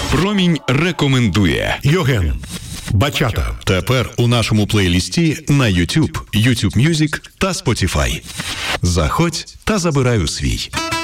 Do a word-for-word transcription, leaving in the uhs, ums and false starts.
Промінь рекомендує. Йоген. Бачата. Тепер у нашому плейлісті на YouTube, YouTube Music та Spotify. Заходь та забирай у свій.